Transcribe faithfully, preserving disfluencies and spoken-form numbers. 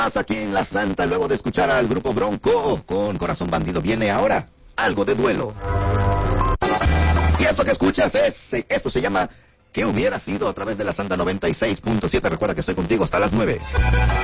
Aquí en La Santa, luego de escuchar al grupo Bronco con Corazón Bandido, viene ahora algo de duelo. Y eso que escuchas es, esto se llama ¿Qué hubiera sido? A través de La Santa noventa y seis punto siete. Recuerda que estoy contigo hasta las nueve.